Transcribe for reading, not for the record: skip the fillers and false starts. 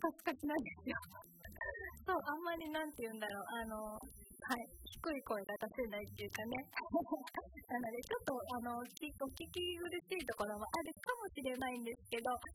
カチカチなんですよ。そう、あんまりなんて言うんだろう、はい、低い声が出せないっていうかね。なので、ちょっと、お聞き苦しいところもあるかもしれないんですけど、